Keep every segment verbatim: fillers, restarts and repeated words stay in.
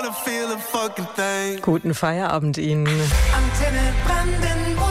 Guten Feierabend Ihnen. Antenne Brandenburg.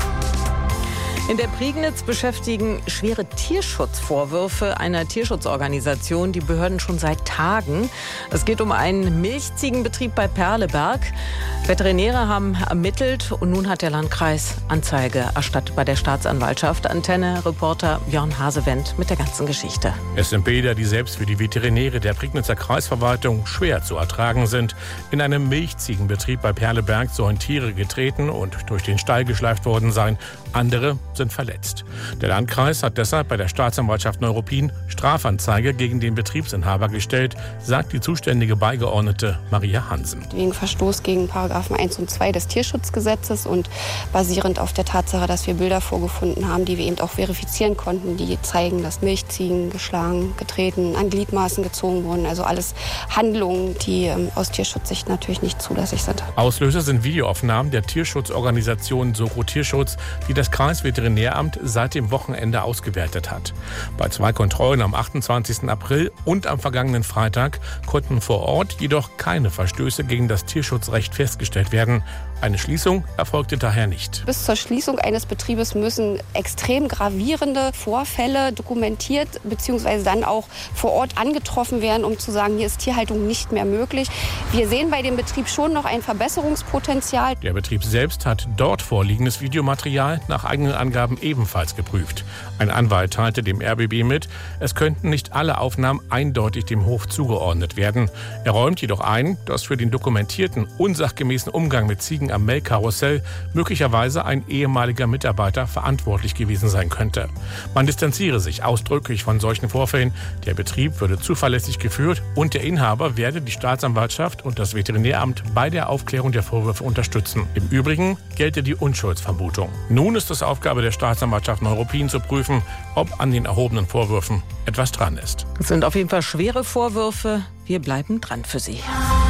In der Prignitz beschäftigen schwere Tierschutzvorwürfe einer Tierschutzorganisation die Behörden schon seit Tagen. Es geht um einen Milchziegenbetrieb bei Perleberg. Veterinäre haben ermittelt und nun hat der Landkreis Anzeige erstattet bei der Staatsanwaltschaft. Antenne-Reporter Björn Hasewendt mit der ganzen Geschichte. Es sind Bilder, die selbst für die Veterinäre der Prignitzer Kreisverwaltung schwer zu ertragen sind. In einem Milchziegenbetrieb bei Perleberg sollen Tiere getreten und durch den Stall geschleift worden sein. Andere sind verletzt. Der Landkreis hat deshalb bei der Staatsanwaltschaft Neuruppin Strafanzeige gegen den Betriebsinhaber gestellt, sagt die zuständige Beigeordnete Maria Hansen. Wegen Verstoß gegen Paragraphen eins und zwei des Tierschutzgesetzes und basierend auf der Tatsache, dass wir Bilder vorgefunden haben, die wir eben auch verifizieren konnten, die zeigen, dass Milchziegen geschlagen, getreten, an Gliedmaßen gezogen wurden. Also alles Handlungen, die ähm, aus Tierschutzsicht natürlich nicht zulässig sind. Auslöser sind Videoaufnahmen der Tierschutzorganisation Soko Tierschutz, die das Kreisveterinäramt seit dem Wochenende ausgewertet hat. Bei zwei Kontrollen am achtundzwanzigsten April und am vergangenen Freitag konnten vor Ort jedoch keine Verstöße gegen das Tierschutzrecht festgestellt werden. Eine Schließung erfolgte daher nicht. Bis zur Schließung eines Betriebes müssen extrem gravierende Vorfälle dokumentiert bzw. dann auch vor Ort angetroffen werden, um zu sagen, hier ist Tierhaltung nicht mehr möglich. Wir sehen bei dem Betrieb schon noch ein Verbesserungspotenzial. Der Betrieb selbst hat dort vorliegendes Videomaterial nach eigenen Angaben ebenfalls geprüft. Ein Anwalt teilte dem R B B mit, es könnten nicht alle Aufnahmen eindeutig dem Hof zugeordnet werden. Er räumt jedoch ein, dass für den dokumentierten unsachgemäßen Umgang mit Ziegen am Melkkarussell möglicherweise ein ehemaliger Mitarbeiter verantwortlich gewesen sein könnte. Man distanziere sich ausdrücklich von solchen Vorfällen. Der Betrieb würde zuverlässig geführt und der Inhaber werde die Staatsanwaltschaft und das Veterinäramt bei der Aufklärung der Vorwürfe unterstützen. Im Übrigen gelte die Unschuldsvermutung. Nun ist es Aufgabe der Staatsanwaltschaft Neuruppin zu prüfen, ob an den erhobenen Vorwürfen etwas dran ist. Es sind auf jeden Fall schwere Vorwürfe. Wir bleiben dran für Sie.